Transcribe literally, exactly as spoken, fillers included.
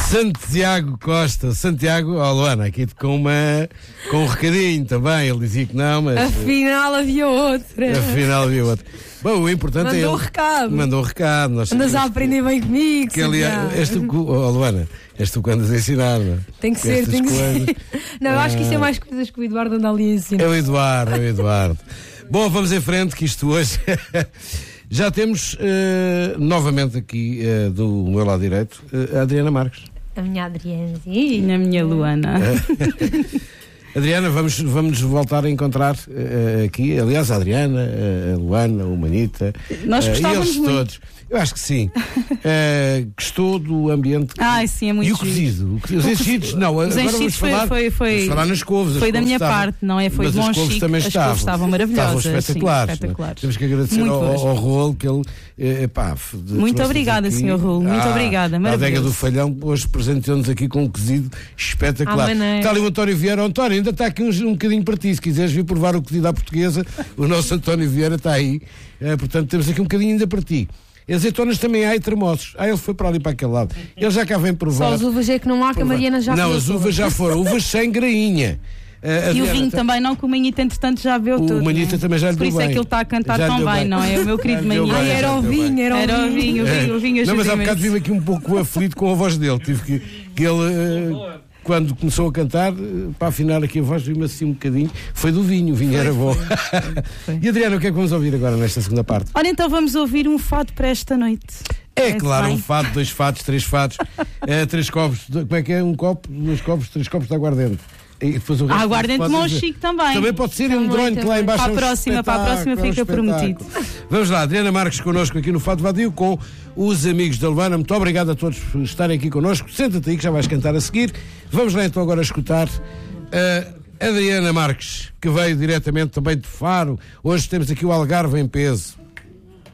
Santiago Costa. Santiago, ó, Luana, aqui com, uma, com um recadinho também. Ele dizia que não, mas. Afinal havia outra. Afinal havia outra. Bom, o importante Mandou é. Mandou um recado. Mandou um recado. Nós Andas a aprender bem comigo. Que, aliás, és tu, oh, Luana, és tu que andas a ensinar, não é? Tem que ser, tem que ser. Não, eu acho que isso é mais coisas que o Eduardo anda ali a ensinar. É o Eduardo, é o Eduardo. Bom, vamos em frente, que isto hoje. Já temos uh, novamente aqui uh, do meu lado direito uh, a Adriana Marques. A minha Adrianazinha. A minha Luana. Adriana, vamos, vamos voltar a encontrar uh, aqui, aliás, a Adriana, a Luana, o Manita. Nós gostávamos uh, eles muito. todos. Eu acho que sim. Uh, gostou do ambiente. Ai, sim, é muito E o cozido? Os enchidos, não. Os agora vamos foi, falar, foi, foi, vamos falar nas couves. Foi da minha estavam, parte, não é? Foi mas de as Monchique. couves também As estavam. couves estavam maravilhosas. Estavam espetaculares. Sim, espetaculares. Temos que agradecer Muito ao, boas. ao Rolo, que ele. Eh, pá, Muito obrigada, senhor Rolo. Muito ah, obrigada. A adega do Maravilhoso. Falhão hoje presenteou-nos aqui com um cozido espetacular. Ah, Está ali o António Vieira. Oh, António, ainda está aqui um, um bocadinho para ti. Se quiseres vir provar o cozido à portuguesa, o nosso António Vieira está aí. Eh, portanto, temos aqui um bocadinho ainda para ti. Azeitonas também há e termossos. Ah, ele foi para ali para aquele lado. Ele já cá vem provar. Só as uvas é que não há, que a Mariana já Não, falou as uvas todas. já foram. Uvas sem grainha. Uh, E o Adriana, vinho tá- também não, que o Manita, entretanto, já bebeu O tudo. Manita não é? também já lhe Por deu isso é bem. que ele está a cantar Já lhe tão deu bem, bem. não é? O meu querido Já lhe deu Manita. bem, Ai, era já o lhe deu vinho, bem. era o Era o vinho. vinho, o vinho, o vinho Não, mas há ajuda bocado imenso. vi-me aqui um pouco aflito com a voz dele. Tive que, que ele, uh, quando começou a cantar, uh, para afinar aqui a voz, vi-me assim um bocadinho. Foi do vinho, o vinho era bom. E Adriana, o que é que vamos ouvir agora nesta segunda parte? Ora, então vamos ouvir um fado para esta noite. É Parece claro, bem? um fado, dois fados, três fados, uh, três copos. de- Como é que é? Um copo, dois copos, três copos de aguardente. E depois o resto Ah, aguardente pode de dizer. Monchique também. Também pode ser um Também, drone que lá também. embaixo Para a é um próxima, para a próxima espetáculo, fica é um prometido. espetáculo. Vamos lá, Adriana Marques connosco aqui no Fado Vadio com os amigos da Luana. Muito obrigado a todos por estarem aqui connosco. Senta-te aí que já vais cantar a seguir. Vamos lá então agora escutar a Adriana Marques, que veio diretamente também de Faro. Hoje temos aqui o Algarve em peso.